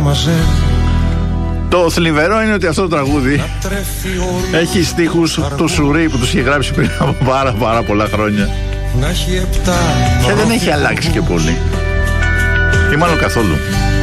Το θλιβερό είναι ότι αυτό το τραγούδι έχει στίχους του Σουρή που τους είχε γράψει πριν από πάρα πολλά χρόνια και δεν έχει αλλάξει και πολύ ή μάλλον καθόλου.